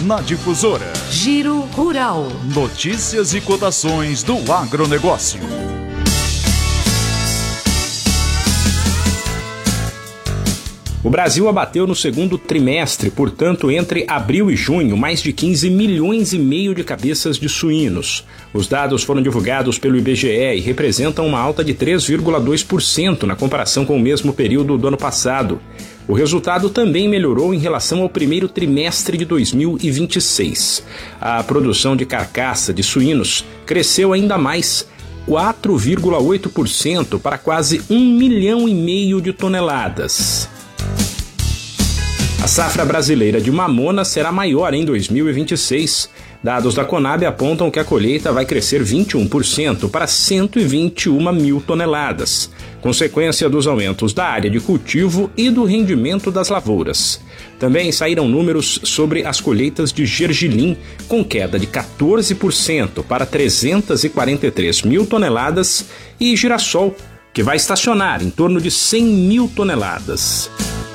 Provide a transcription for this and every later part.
na Difusora. Giro Rural. Notícias e cotações do agronegócio. O Brasil abateu no segundo trimestre, portanto, entre abril e junho, mais de 15 milhões e meio de cabeças de suínos. Os dados foram divulgados pelo IBGE e representam uma alta de 3,2% na comparação com o mesmo período do ano passado. O resultado também melhorou em relação ao primeiro trimestre de 2026. A produção de carcaça de suínos cresceu ainda mais, 4,8% para quase 1,5 milhão de toneladas. A safra brasileira de mamona será maior em 2026. Dados da Conab apontam que a colheita vai crescer 21% para 121 mil toneladas, consequência dos aumentos da área de cultivo e do rendimento das lavouras. Também saíram números sobre as colheitas de gergelim, com queda de 14% para 343 mil toneladas, e girassol, que vai estacionar em torno de 100 mil toneladas.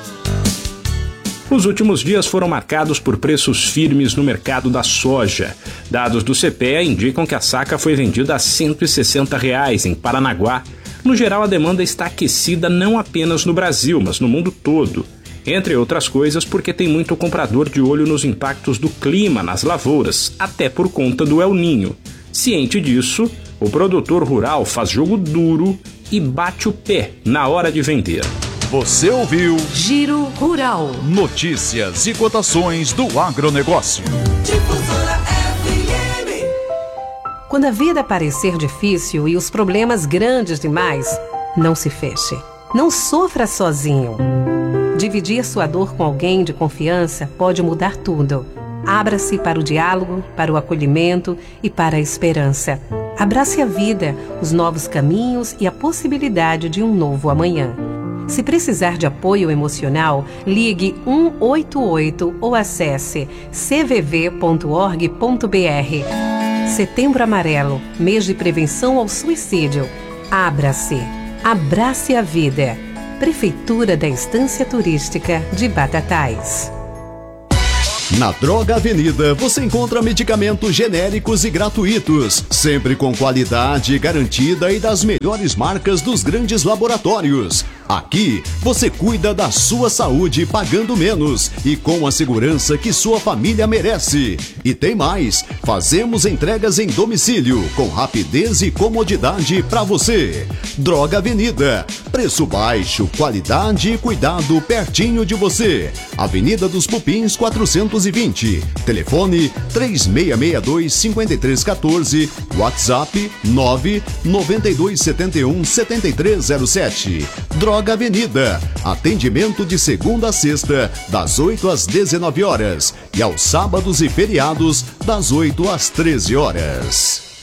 Os últimos dias foram marcados por preços firmes no mercado da soja. Dados do CPEA indicam que a saca foi vendida a R$ 160 em Paranaguá. No geral, a demanda está aquecida não apenas no Brasil, mas no mundo todo. Entre outras coisas, porque tem muito comprador de olho nos impactos do clima nas lavouras, até por conta do El Niño. Ciente disso, o produtor rural faz jogo duro e bate o pé na hora de vender. Você ouviu Giro Rural. Notícias e cotações do agronegócio. Quando a vida parecer difícil e os problemas grandes demais, não se feche. Não sofra sozinho. Dividir sua dor com alguém de confiança pode mudar tudo. Abra-se para o diálogo, para o acolhimento e para a esperança. Abrace a vida, os novos caminhos e a possibilidade de um novo amanhã. Se precisar de apoio emocional, ligue 188 ou acesse cvv.org.br. Setembro Amarelo, mês de prevenção ao suicídio. Abra-se. Abrace a vida. Prefeitura da Estância Turística de Batatais. Na Droga Avenida você encontra medicamentos genéricos e gratuitos, sempre com qualidade garantida e das melhores marcas dos grandes laboratórios. Aqui você cuida da sua saúde pagando menos e com a segurança que sua família merece. E tem mais, fazemos entregas em domicílio com rapidez e comodidade para você. Droga Avenida, preço baixo, qualidade e cuidado pertinho de você. Avenida dos Pupins 420, telefone 3662-5314, WhatsApp 99271-7307. Droga Avenida, atendimento de segunda a sexta, das 8 às 19 horas e aos sábados e feriados, das 8 às 13 horas.